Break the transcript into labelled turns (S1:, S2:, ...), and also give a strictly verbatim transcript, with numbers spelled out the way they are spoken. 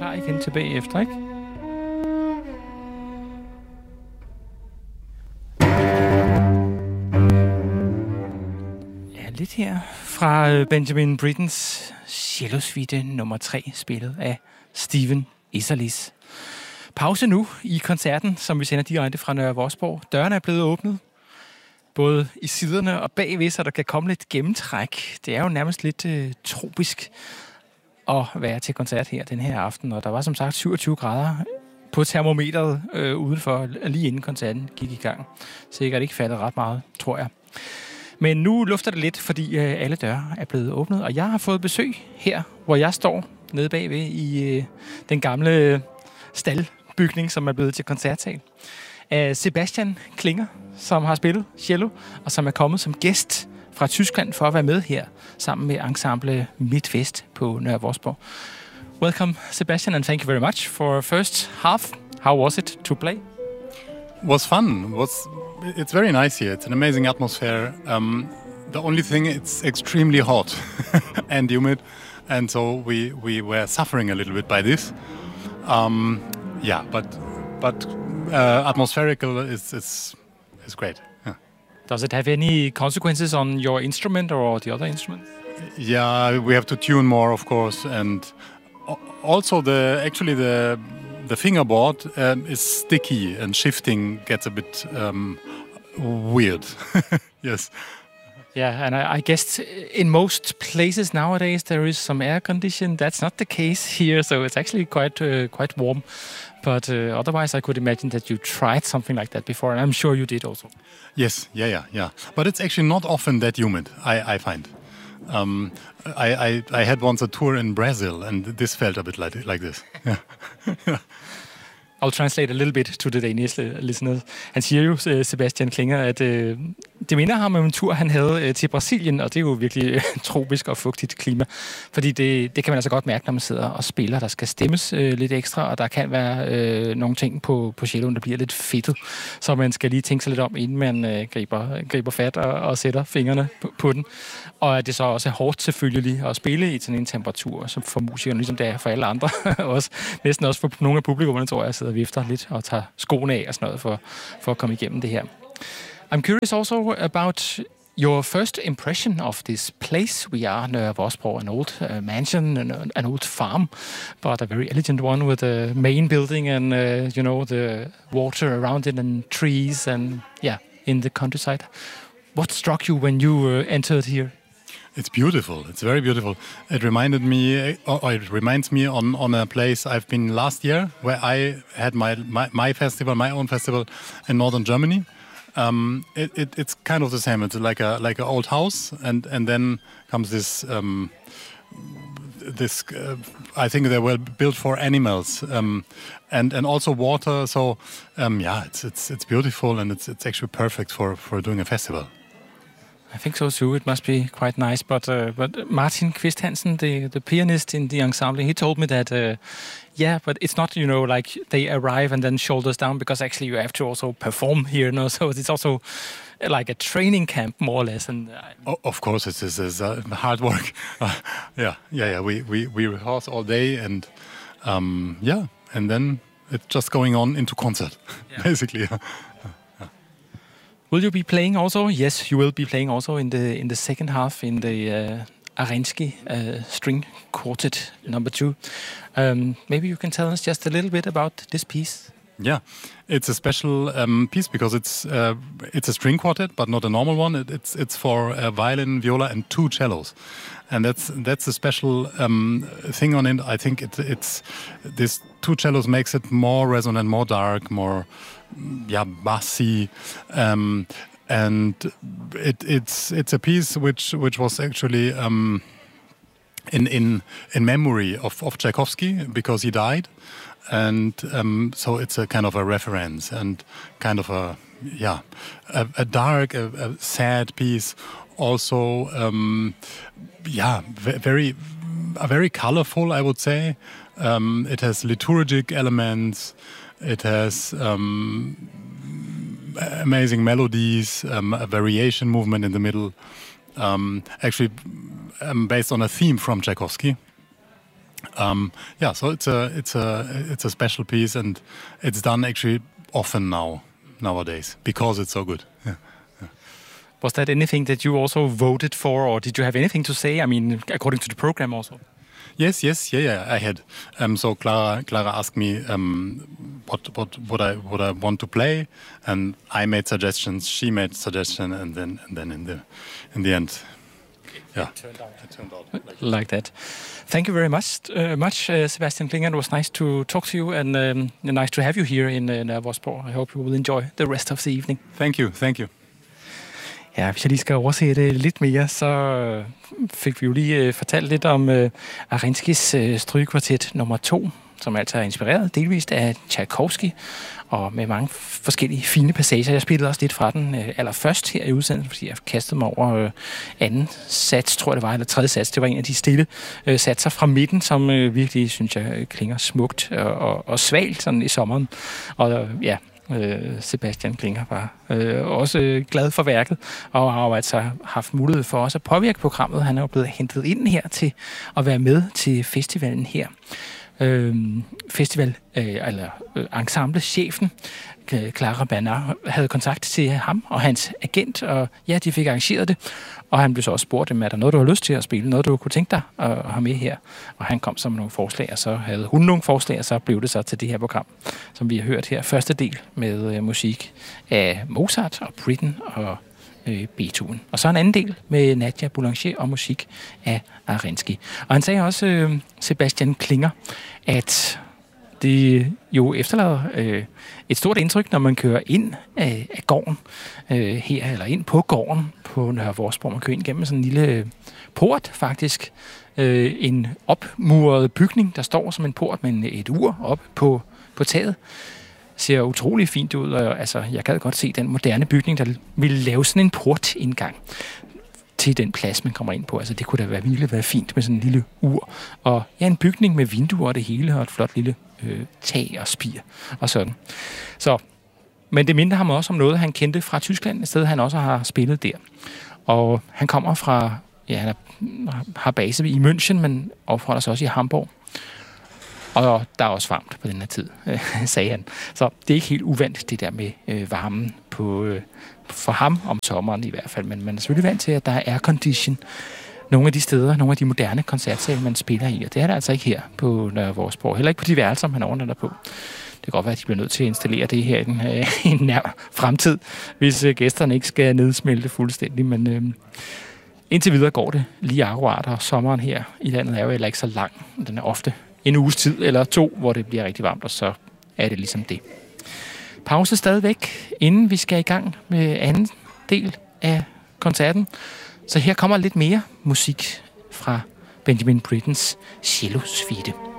S1: klar igen tilbage efter, ikke? Ja, lidt her fra Benjamin Brittens cellosuite nummer tre, spillet af Stephen Isserlis. Pause nu i koncerten, som vi sender direkte fra Nørre Vosborg. Dørene er blevet åbnet, både i siderne og bagved, så der kan komme lidt gennemtræk. Det er jo nærmest lidt øh, tropisk at være til koncert her den her aften, og der var som sagt syvogtyve grader på termometeret øh, udenfor, lige inden koncerten gik i gang. Sikkert ikke faldet ret meget, tror jeg. Men nu lufter det lidt, fordi øh, alle døre er blevet åbnet, og jeg har fået besøg her, hvor jeg står nede bagved i øh, den gamle staldbygning, som er blevet til koncertsal, af Sebastian Klinger, som har spillet cello, og som er kommet som gæst fra Tyskland for at være med her, sammen med ensemble Midtvest på Nørre Vosborg. Welcome, Sebastian, and thank you very much for first half. How was it to play?
S2: Was fun. Was it's very nice here. It's an amazing atmosphere. Um, the only thing, it's extremely hot and humid, and so we we were suffering a little bit by this. Um, yeah, but but uh, atmospherical is is is great. Yeah.
S1: Does it have any consequences on your instrument or the other instruments?
S2: Yeah, we have to tune more, of course, and also the actually the the fingerboard um, is sticky and shifting gets a bit um, weird. Yes.
S1: Yeah, and I, I guess in most places nowadays there is some air condition. That's not the case here, so it's actually quite uh, quite warm. But uh, otherwise, I could imagine that you tried something like that before, and I'm sure you did also.
S2: Yes, yeah, yeah, yeah. But it's actually not often that humid, I, I find. Um, I, I, I had once a tour in Brazil, and this felt a bit like, like this. Yeah.
S1: I'll translate a little bit to the Danish listeners. Han siger jo, Sebastian Klinger, at øh, det minder ham om en tur, han havde øh, til Brasilien, og det er jo virkelig øh, tropisk og fugtigt klima. Fordi det, det kan man altså godt mærke, når man sidder og spiller. Der skal stemmes øh, lidt ekstra, og der kan være øh, nogle ting på, på celloen, der bliver lidt fedtet. Så man skal lige tænke sig lidt om, inden man øh, griber, griber fat og, og sætter fingrene på, på den. Og at det så også er hårdt selvfølgelig at spille i sådan en temperatur, som for musikerne, ligesom det er for alle andre. også, næsten også for nogle af publikummerne, tror jeg, sidder og vifter lidt og tager skoene af og sådan noget for, for at komme igennem det her. I'm curious also about your first impression of this place. We are Nørre Vosborg, an old uh, mansion, an, an old farm, but a very elegant one with a main building and, uh, you know, the water around it and trees and, yeah, in the countryside. What struck you when you uh, entered here?
S2: It's beautiful. It's very beautiful. It reminded me, or it reminds me on, on a place I've been last year, where I had my my, my festival, my own festival in northern Germany. Um, it, it, it's kind of the same. It's like a like an old house, and, and then comes this um, this. Uh, I think they were built for animals, um, and and also water. So um, yeah, it's it's it's beautiful, and it's it's actually perfect for, for doing a festival.
S1: I think so too. It must be quite nice. But uh, but Martin Kvist Hansen, the, the pianist in the ensemble, he told me that uh, yeah, but it's not, you know, like they arrive and then shoulders down, because actually you have to also perform here, you know. So it's also like a training camp, more or less. And uh,
S2: oh, of course, it is it's, uh, hard work. Uh, yeah, yeah, yeah. We, we we rehearse all day, and um, yeah, and then it's just going on into concert, yeah. Basically.
S1: Will you be playing also? Yes, you will be playing also in the in the second half in the uh, Arensky uh, String Quartet number two. Um, maybe you can tell us just a little bit about this piece.
S2: Yeah, it's a special um, piece because it's uh, it's a string quartet, but not a normal one. It, it's it's for a violin, viola, and two cellos, and that's that's a special um, thing on it. I think it, it's this two cellos makes it more resonant, more dark, more yeah bassy, um, and it, it's it's a piece which which was actually um, in in in memory of of Tchaikovsky, because he died. And um, so it's a kind of a reference and kind of a, yeah, a, a dark, a, a sad piece. Also, um, yeah, very, uh, very colorful, I would say. Um, it has liturgic elements. It has um, amazing melodies, um, a variation movement in the middle. Um, actually, um, based on a theme from Tchaikovsky. Um, yeah, so it's a it's a it's a special piece, and it's done actually often now nowadays because it's so good. Yeah.
S1: Was that anything that you also voted for, or did you have anything to say? I mean, according to the program also.
S2: Yes, yes, yeah, yeah. I had. Um, so Clara, Clara asked me um, what what what I what I want to play, and I made suggestions. She made suggestions, and then and then in the in the end, yeah, it turned out, it turned out
S1: like, like that. Thank you very much, uh, much, uh, Sebastian Klinger. It was nice to talk to you, and um, nice to have you here in uh, Nørre Vosborg. I hope you will enjoy the rest of the evening.
S2: Thank you, thank you.
S1: Ja, hvis jeg lige skal oversætte lidt mere, så fik vi jo lige øh, fortalt lidt om øh, Arinskis øh, strygekvartet nummer to, som altså er inspireret delvist af Tchaikovsky, og med mange forskellige fine passager. Jeg spillede også lidt fra den øh, allerførst her i udsendelsen, fordi jeg kastede mig over øh, anden sats, tror jeg det var, eller tredje sats. Det var en af de stille øh, satser fra midten, som øh, virkelig, synes jeg, klinger smukt og, og, og svagt sådan i sommeren. Og øh, ja, Sebastian Klinger var øh, også glad for værket, og har jo altså haft mulighed for også at påvirke programmet. Han er jo blevet hentet ind her til at være med til festivalen her. Øh, festival, øh, eller øh, ensemblechefen, Clara Bernard, havde kontakt til ham og hans agent, og ja, de fik arrangeret det. Og han blev så også spurgt, er der noget, du har lyst til at spille? Noget, du kunne tænke dig at have med her? Og han kom så med nogle forslag, og så havde hun nogle forslag, og så blev det så til det her program, som vi har hørt her. Første del med øh, musik af Mozart og Britten og øh, Beethoven. Og så en anden del med Nadia Boulanger og musik af Arinsky. Og han sagde også, øh, Sebastian Klinger, at det jo efterlader øh, et stort indtryk, når man kører ind af, af gården øh, her, eller ind på gården på Nørre Vosborg. Man kører ind gennem sådan en lille port, faktisk. Øh, en opmuret bygning, der står som en port med et ur op på, på taget. Ser utrolig fint ud, og altså, jeg kan godt se den moderne bygning, der ville lave sådan en portindgang til den plads, man kommer ind på. Altså, det kunne da være virkelig være fint med sådan en lille ur. Og ja, en bygning med vinduer og det hele, og et flot lille øh, tag og spir og sådan. Så, men det mindte ham også om noget, han kendte fra Tyskland, et sted, han også har spillet der. Og han kommer fra, ja, han er, har base i München, men opholder sig også i Hamburg. Og der er også varmt på den her tid, sagde han. Så det er ikke helt uvandt, det der med øh, varmen på, øh, for ham om sommeren i hvert fald. Men man er selvfølgelig vant til, at der er aircondition nogle af de steder, nogle af de moderne koncertsale, man spiller i. Og det er der altså ikke her på Nørre Vosborg. Heller ikke på de værelser, man overnatter på. Det kan godt være, at de bliver nødt til at installere det her i en, øh, en nær fremtid, hvis øh, gæsterne ikke skal nedsmelte fuldstændig. Men øh, indtil videre går det lige akkurat, og sommeren her i landet er jo heller ikke så lang. Den er ofte en uges tid eller to, hvor det bliver rigtig varmt, og så er det ligesom det. Pause stadigvæk, inden vi skal i gang med anden del af koncerten. Så her kommer lidt mere musik fra Benjamin Brittens cello-suite.